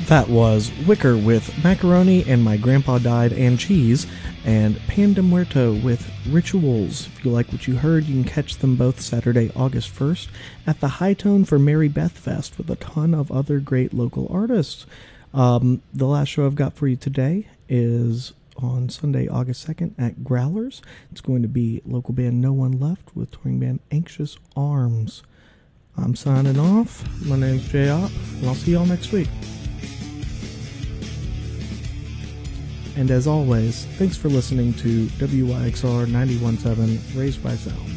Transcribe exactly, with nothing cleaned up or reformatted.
That was Wicker with Macaroni and My Grandpa Died and Cheese, and Pan de Muerto with Rituals. If you like what you heard, you can catch them both Saturday, August first at the High Tone for Mary Beth Fest with a ton of other great local artists. Um, the last show I've got for you today is on Sunday, August second at Growlers. It's going to be local band No One Left with touring band Anxious Arms. I'm signing off. My name's Jay Opp, and I'll see y'all next week. And as always, thanks for listening to W Y X R ninety-one point seven Raised by Sound.